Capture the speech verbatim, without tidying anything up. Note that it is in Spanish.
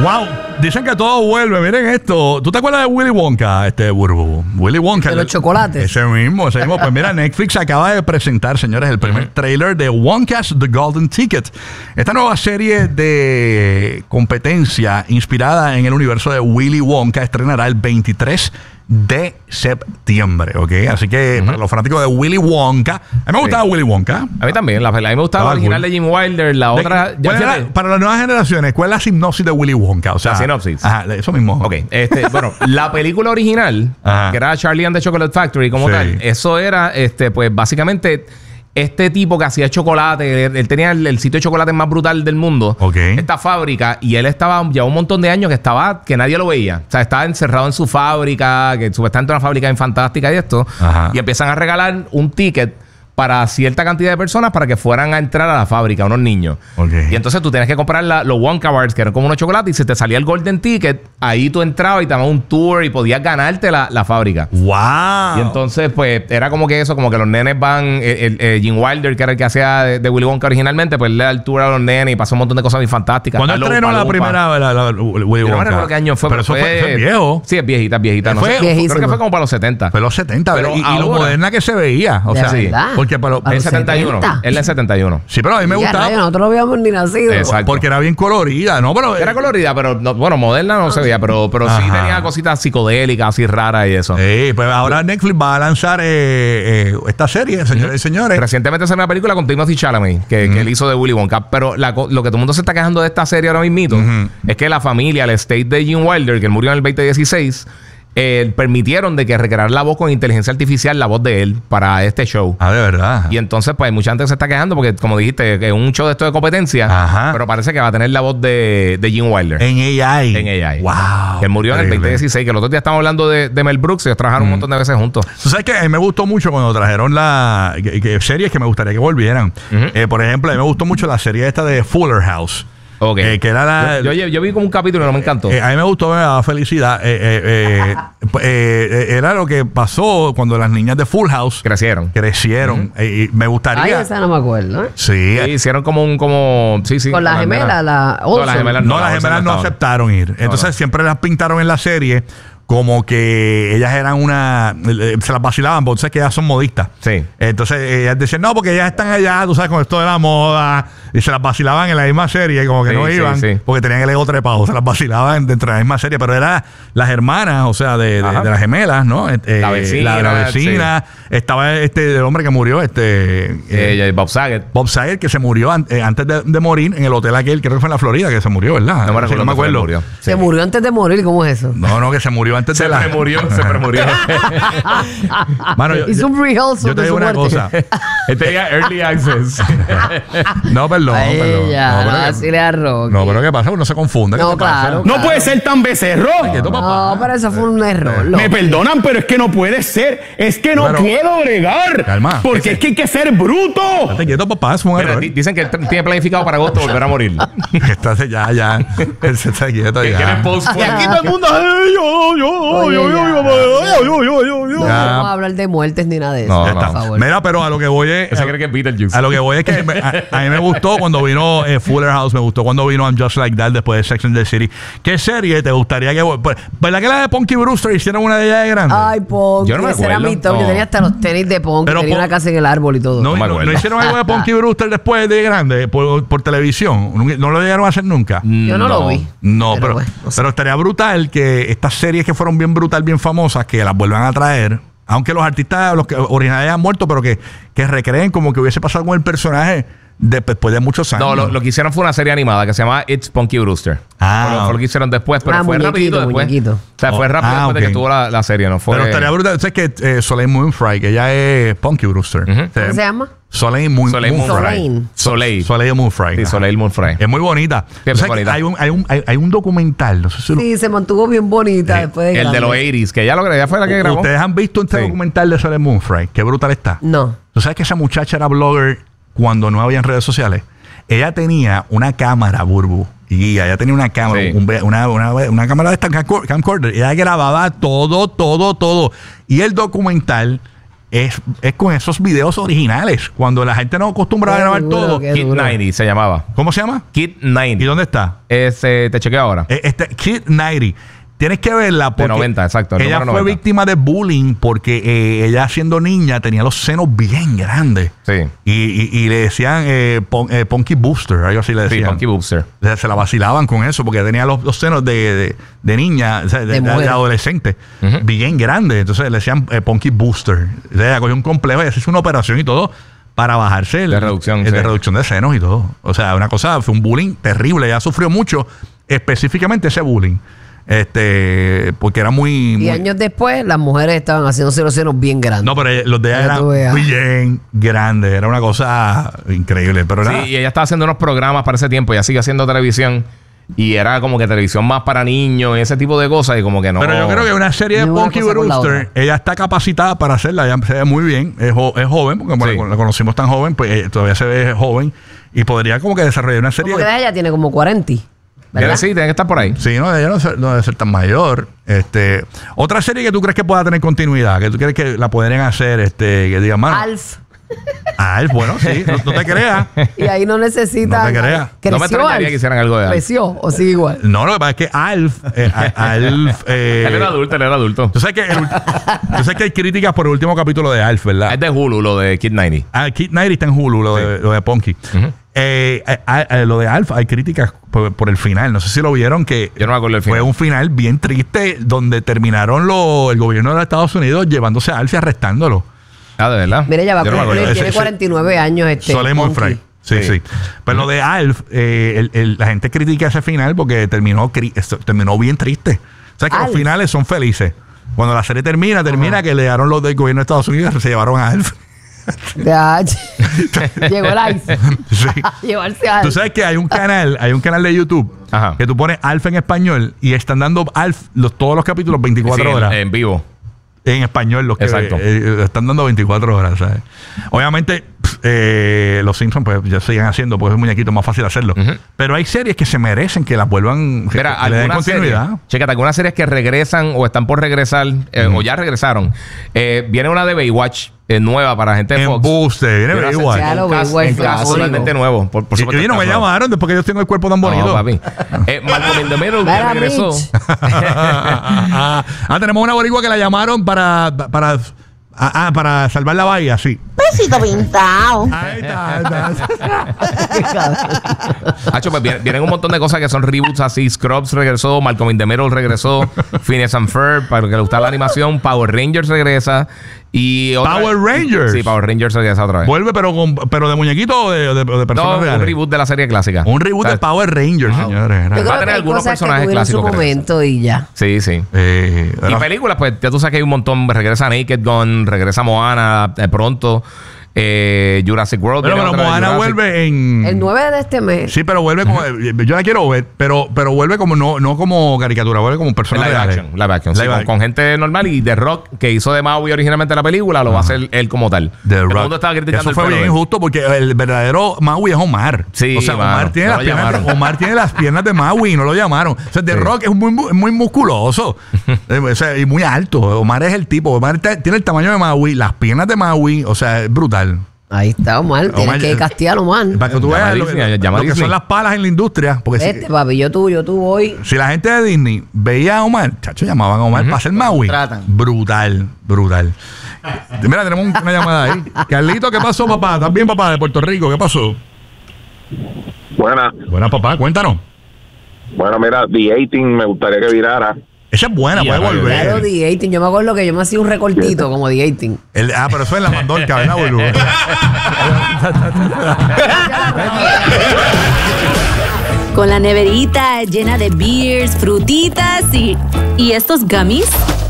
Wow, dicen que todo vuelve. Miren esto. ¿Tú te acuerdas de Willy Wonka, este Burbu? Willy Wonka. De los chocolates. Ese mismo, ese mismo. Pues mira, Netflix acaba de presentar, señores, el primer trailer de Wonka's The Golden Ticket. Esta nueva serie de competencia inspirada en el universo de Willy Wonka estrenará el veintitrés de septiembre, ¿ok? Así que uh-huh. para los fanáticos de Willy Wonka, a mí me gustaba sí. Willy Wonka. A mí también, la, a mí me gustaba la original cool. de Jim Wilder, la de, otra... Ya era, para las nuevas generaciones, ¿cuál es la sinopsis de Willy Wonka? O sea, la sinopsis. Ajá, eso mismo. Ok, este, bueno, la película original, ajá. que era Charlie and the Chocolate Factory como sí. tal, eso era, este, pues básicamente... Este tipo que hacía chocolate, él, él tenía el, el sitio de chocolate más brutal del mundo. Okay. Esta fábrica. Y él estaba ya un montón de años que estaba, que nadie lo veía. O sea, estaba encerrado en su fábrica, que supuestamente una fábrica bien fantástica y esto. Ajá. Y empiezan a regalar un ticket para cierta cantidad de personas para que fueran a entrar a la fábrica, unos niños. Okay. Y entonces tú tienes que comprar la, los Wonka Bars, que eran como unos chocolates, y si te salía el Golden Ticket, ahí tú entrabas y te daban un tour y podías ganarte la, la fábrica. ¡Wow! Y entonces, pues, era como que eso, como que los nenes van... El, el, el Jim Wilder, que era el que hacía de, de Willy Wonka originalmente, pues le da el tour a los nenes y pasó un montón de cosas muy fantásticas. ¿Cuándo estrenó la primera la, la, la, Willy Wonka? Yo no me recuerdo qué año fue. Pero, pero eso fue, fue viejo. Sí, es viejita, viejita. No fue, sé, creo que fue como para los setenta. Fue los setenta. Pero y, y lo moderna que se veía. O sea, sí. Porque para los... El setenta y uno. Él es setenta y uno. Sí, pero a mí me ya, gustaba. Rayo, nosotros no habíamos ni nacido. Exacto. Porque era bien colorida, ¿no? Pero era colorida, pero no, bueno, moderna no se veía, pero, pero sí tenía cositas psicodélicas, así raras y eso. Sí, pues ahora Netflix va a lanzar eh, eh, esta serie, señores uh-huh. y señores. Recientemente salió una película con Timothée Chalamet, que, uh-huh. que él hizo de Willy Wonka. Pero la, lo que todo el mundo se está quejando de esta serie ahora mismito uh-huh. es que la familia, el estate de Jim Wilder, que él murió en el veinte dieciséis, Eh, permitieron de que recrear la voz con inteligencia artificial, la voz de él, para este show. Ah, de verdad. Y entonces, pues, mucha gente se está quejando porque, como dijiste, es un show de esto de competencia. Ajá. Pero parece que va a tener la voz de, de Jim Wilder. En A I. En A I. Wow. Que él murió increíble. En el veinte dieciséis. Que el otro día estamos hablando de, de Mel Brooks. Ellos trabajaron mm. un montón de veces juntos. ¿Tú sabes qué? A mí me gustó mucho cuando trajeron la que, que series que me gustaría que volvieran. Uh-huh. Eh, por ejemplo, a mí me gustó mucho la serie esta de Fuller House. Okay. Eh, que era la, yo, yo, yo vi como un capítulo y no me encantó. Eh, a mí me gustó, me daba felicidad. Eh, eh, eh, eh, era lo que pasó cuando las niñas de Full House crecieron. Crecieron. Uh-huh. eh, y me gustaría. Ay, esa no me acuerdo. ¿eh? Sí. sí. Hicieron como un. Como, sí, sí. Con la gemela, la No, las gemelas no, no, las gemelas no aceptaron ir. Entonces no, no. siempre las pintaron en la serie como que ellas eran una... Se las vacilaban, porque que ellas son modistas. Sí. Entonces ellas decían, no, porque ellas están allá, tú sabes, con esto de la moda. Y se las vacilaban en la misma serie, como que sí, no iban, sí, sí. porque tenían el ego trepado. Se las vacilaban dentro de la misma serie. Pero eran las hermanas, o sea, de, de, de las gemelas, ¿no? Eh, la vecina. La, la vecina. Sí. Estaba este el hombre que murió, este... Eh, eh, Bob Saget. Bob Saget, que se murió an eh, antes de, de morir en el hotel aquel, creo que fue en la Florida, que se murió, ¿verdad? No me, sí, no me acuerdo. Murió. Se sí. murió antes de morir, ¿cómo es eso? No, no, que se murió antes se de la... Se murió, se murió. Mano, yo, hizo un rehearsal. Yo te digo una cosa. Este ya Early Access. No, perdón. Ay, perdón. Ya, no, pero así le arrojo. No, pero ¿qué pasa? Uno se confunde. No, claro, No puede ser tan becerro. Quieto, no, pero eso fue un error. Me perdonan, pero es que no puede ser. Es que no pero, quiero bregar. Calma. Porque ese, es que hay que ser bruto. Estate quieto, papá. Es un Mira, error. Dicen que él tiene planificado para agosto volver a morir. Estás ya, ya. Él se está quieto ya. Y aquí todo el mundo... Yo, yo, yo, yo, yo, yo, yo, yo, yo. No vamos a hablar de muertes ni nada de eso. No, no. Por favor. Mira, pero a lo que voy es... Ese cree que es Beetlejuice. A lo que voy es que a, a mí me gustó cuando vino eh, Fuller House. Me gustó cuando vino I'm Just Like That después de Sex and the City. ¿Qué serie te gustaría que... ¿Verdad que la de Punky Brewster hicieron una de ellas de grande? Ay, Punky. Yo no me ese era mi top. No. Yo tenía hasta los tenis de Punky. Pero tenía po- una casa en el árbol y todo. No, no, no, no hicieron algo de Punky Brewster después de grande por, por televisión. No lo llegaron a hacer nunca. Yo no, no lo vi. No, pero, pero, bueno, no sé. pero estaría brutal que estas series que fueron bien brutal, bien famosas, que las vuelvan a traer. Aunque los artistas, los que originales han muerto, pero que, que recreen como que hubiese pasado con el personaje de, después de muchos años. No, lo, lo que hicieron fue una serie animada que se llama It's Punky Brewster. Ah. Fue lo, fue lo que hicieron después, pero ah, fue rapidito después. Muñequito. O sea, fue Oh, rápido ah, después okay. de que tuvo la, la serie, ¿no? Fue... Pero estaría brutal. ¿Sabes que eh, Soleil Moonfry, que ella es Punky Brewster? Uh-huh. ¿Cómo se llama? Soleil Moon, Soleil Moonfry. Soleil. Soleil Moonfry. Sí, Soleil Moonfry. Es muy bonita. Sí, es bonita. Hay un, hay, un, hay, hay un documental. No sé si sí, lo... se mantuvo bien bonita eh, después de El grande. de los ochenta, que ella lo ella fue la que grabó. ¿Ustedes han visto este sí. documental de Soleil Moonfry? Qué brutal está. No. ¿Tú sabes que esa muchacha era blogger cuando no había redes sociales? Ella tenía una cámara, Burbu. Y ella tenía una cámara, sí. un, una, una, una cámara de esta camcorder. Ella grababa todo, todo, todo. Y el documental es, es con esos videos originales. Cuando la gente no acostumbra a grabar duro, todo. qué Kid duro. noventa se llamaba. ¿Cómo se llama? Kid ¿Y noventa. dónde está? Ese, te chequeo ahora. Eh, Este, Kid noventa. Tienes que verla porque noventa, exacto, el ella número fue noventa. víctima de bullying porque eh, ella siendo niña tenía los senos bien grandes. Sí. Y, y- y le decían eh, pon- eh, Punky Booster, algo así le Sí, decían. Punky Booster. Se, se la vacilaban con eso porque tenía los, los senos de, de, de niña, o sea, de, De de- de mujer. adolescente, Ujú. bien grandes. Entonces le decían eh, Punky Booster. O sea, ella cogió un complejo y se hizo una operación y todo para bajarse el, De reducción, el sí. de reducción de senos y todo. O sea, una cosa, fue un bullying terrible. Ella sufrió mucho, específicamente ese bullying. Este, porque era muy. Y muy- años después, las mujeres estaban haciéndose los senos bien grandes. no, pero eh, los de ella Para que tú eran veas. bien grandes. Era una cosa increíble. Pero Sí, nada. y ella estaba haciendo unos programas para ese tiempo. Ella sigue haciendo televisión. Y era como que televisión más para niños y ese tipo de cosas. Y como que no. Pero yo creo que una serie de Ni una Punky cosa con la Brewster, otra. ella está capacitada para hacerla, ella se ve muy bien, es, jo- es joven, porque como Sí. la, la conocimos tan joven, pues eh, todavía se ve joven y podría como que desarrollar una serie. Como que ella tiene como cuarenta, ¿verdad? Sí, tiene que estar por ahí. Sí, no, ella no, se- no debe ser tan mayor. Este, otra serie que tú crees que pueda tener continuidad, que tú crees que la podrían hacer, este, que digan, mano, Alf. Alf, bueno, sí, no, no te creas. Y ahí no necesita. No te creas. No me extrañaría que hicieran algo de Alf. ¿Creció o sigue igual? No, lo que pasa es que Alf, eh, a- Alf, eh, Él era adulto, él era adulto. tú sabes que, el ulti- tú sabes que hay críticas por el último capítulo de Alf, ¿verdad? Es de Hulu, lo de Kid noventa. Ah, Kid noventa está en Hulu, lo, de, lo de Punky. Ujú. Eh, eh, eh, lo de Alf, hay críticas por, por el final. No sé si lo vieron, que Yo no me acuerdo del fue final. un final bien triste donde terminaron lo, el gobierno de los Estados Unidos llevándose a Alf y arrestándolo. Ah, de verdad. Mira, ella va a Yo no me cumplir, acuerdo. tiene Ese- cuarenta y nueve años este. Solemn Punky. Fry. Sí, sí. Sí. Pero lo de Alf, eh, el- el- la gente critica ese final porque terminó, cri- esto- terminó bien triste. O sea que Alf. los finales son felices. Cuando la serie termina, termina que le dieron los del gobierno de Estados Unidos y se llevaron a Alf. Ya, llegó el ice. Sí. Llevarse a Tú sabes que hay un canal, hay un canal de YouTube Ajá. que tú pones Alf en español y están dando Alf los, todos los capítulos veinticuatro Sí, en- horas. En, vivo. En español, los que Exacto. eh, están dando veinticuatro horas, ¿sabes? Obviamente, pff, eh, los Simpsons pues ya siguen haciendo, pues es un muñequito más fácil hacerlo. Ujú. Pero hay series que se merecen que las vuelvan, que, Mira, que le den algunas series, continuidad. chécate, algunas series que regresan o están por regresar eh, o ya regresaron. Eh, viene una de Baywatch eh, nueva para gente de En Fox. Buste, viene Viene una igual. serie Claro, con cast- Baywatch, un cast clásico. totalmente nuevo. Por, por Y, supuesto, y no me cast nuevo. llamaron después que yo tengo el cuerpo tan bonito. No, papi. Eh, Malcolm in the Middle que Mira, regresó. Mitch. ah, ah, tenemos una boricua que la llamaron para, para, ah, ah, para salvar la bahía, sí. Besito pintado. Ahí está, ahí está. Hacho, pues vienen, vienen un montón de cosas que son reboots así. Scrubs regresó, Malcolm in the Middle regresó, Phineas and Ferb, para los que le gusta la animación, Power Rangers regresa. Y otra- Power Rangers. Sí, Power Rangers regresa otra vez. Vuelve, pero, con, pero de muñequito o de, o de, o de personas No, un reales. reboot de la serie clásica. Un reboot de ¿Sabes? Power Rangers, señores. Yo Era- Va creo a tener que hay algunos cosas personajes que tuvieron su clásicos que momento y ya. Sí, sí. Eh, Y era- películas, pues ya tú sabes que hay un montón. Regresa Naked Gun, regresa Moana eh, pronto. Eh, Jurassic World. Pero, viene pero otra de Moana Jurassic. vuelve en. El nueve de este mes. Sí, pero vuelve como. Yo la quiero ver, pero, pero vuelve como no, no como caricatura, vuelve como personas Live reales. action, live action. sí, Live con, action. con gente normal y The Rock, que hizo de Maui originalmente la película, lo va a hacer él como tal. The Todo Rock. el mundo estaba criticando Eso el fue pelo bien de él. injusto porque el verdadero Maui es Omar. Sí, o sea, Omar mano, tiene, no las lo piernas de, llamaron. Omar tiene las piernas de Maui y no lo llamaron. O sea, The Sí. Rock es muy, mu- muy musculoso eh, o sea, y muy alto. Omar es el tipo. Omar te- tiene el tamaño de Maui, las piernas de Maui, o sea, es brutal. Ahí está, Omar. Tienes Omar, que eh, castigar a Omar. Para que tú Llama veas a lo, que- Disney, llama a lo que Disney. son las palas en la industria. Porque si- Este, papi, yo tú, yo tú voy. Si la gente de Disney veía a Omar, chacho, llamaban a Omar para hacer Maui. Tratan. Brutal, brutal. Mira, tenemos un- una llamada ahí. Carlito, ¿qué pasó, papá? ¿Estás bien, papá, de Puerto Rico? ¿Qué pasó? Buena. Buena, papá, cuéntanos. Bueno, mira, The A-Team me gustaría que virara. Esa es buena, puede Claro, volver. The dieciocho. Yo me acuerdo que yo me hacía un recortito como The dieciocho. El- ah, pero eso es la mandorca, ¿verdad, boludo? Con la neverita llena de beers, frutitas y... ¿Y estos gummies?